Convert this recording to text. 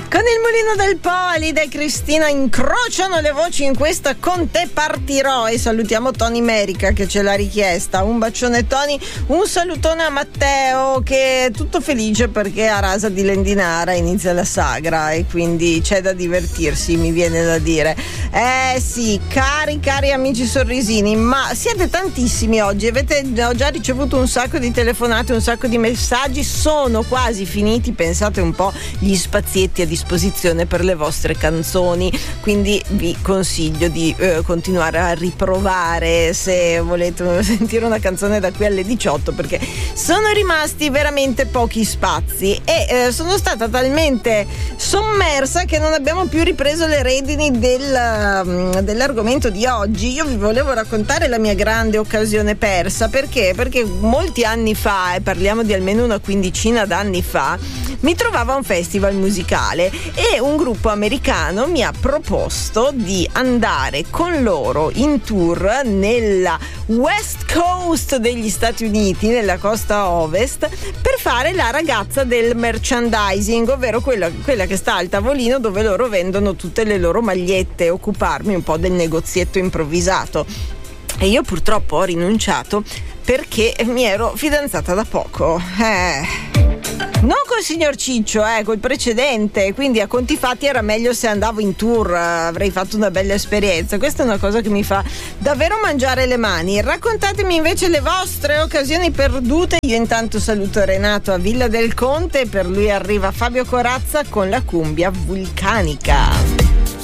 Con il Mulino del Po, Alida e Cristina incrociano le voci in questa Con te partirò, e salutiamo Tony Merica che ce l'ha richiesta. Un bacione Tony, un salutone a Matteo che è tutto felice perché a Rasa di Lendinara inizia la sagra e quindi c'è da divertirsi, mi viene da dire. Sì, cari amici sorrisini, ma siete tantissimi oggi, ho già ricevuto un sacco di telefonate, un sacco di messaggi, sono quasi finiti, pensate un po', gli spazietti a disposizione per le vostre canzoni, quindi vi consiglio di continuare a riprovare se volete sentire una canzone da qui alle 18, perché sono rimasti veramente pochi spazi e sono stata talmente sommersa che non abbiamo più ripreso le redini dell'argomento di oggi. Io vi volevo raccontare la mia grande occasione persa, perché molti anni fa, e parliamo di almeno una quindicina d'anni fa, mi trovavo a un festival musicale e un gruppo americano mi ha proposto di andare con loro in tour nella West Coast degli Stati Uniti, nella costa ovest, per fare la ragazza del merchandising, ovvero quella che sta al tavolino dove loro vendono tutte le loro magliette, occuparmi un po' del negozietto improvvisato. E io purtroppo ho rinunciato perché mi ero fidanzata da poco. Non col signor Ciccio, col precedente, quindi a conti fatti era meglio se andavo in tour, avrei fatto una bella esperienza. Questa è una cosa che mi fa davvero mangiare le mani. Raccontatemi invece le vostre occasioni perdute. Io intanto saluto Renato a Villa del Conte, per lui arriva Fabio Corazza con la cumbia vulcanica.